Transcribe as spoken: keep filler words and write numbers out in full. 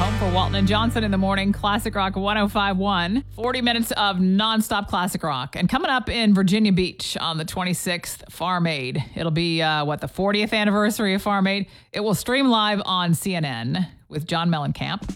home for Walton and Johnson in the morning. Classic Rock one oh five point one. forty minutes of nonstop classic rock. And coming up in Virginia Beach on the twenty-sixth, Farm Aid. It'll be, uh, what, the fortieth anniversary of Farm Aid? It will stream live on C N N with John Mellencamp.